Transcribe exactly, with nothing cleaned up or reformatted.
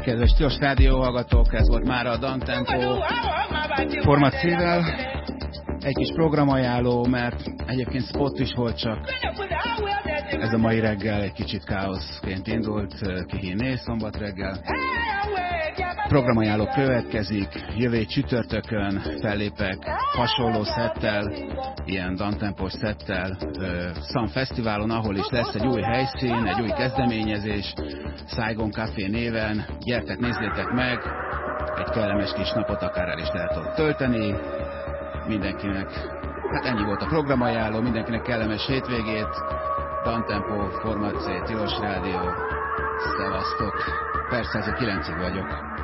Kedves Tilos Rádió hallgatók, ez volt már a Downtempo Forma C-vel. Egy kis programajánló, mert egyébként spot is volt, csak ez a mai reggel egy kicsit káoszként indult, kihinné szombat reggel. Programajánló következik, jövő csütörtökön fellépek hasonló szettel, ilyen Downtempos szettel, Sun Fesztiválon, ahol is lesz egy új helyszín, egy új kezdeményezés, Saigon Café néven. Gyertek, nézzétek meg, egy kellemes kis napot akár el is lehet ott tölteni. Mindenkinek, hát ennyi volt a programajánló, mindenkinek kellemes hétvégét, Downtempo, Forma C, Tilos Rádió, szevasztok, persze ez a kilencig vagyok.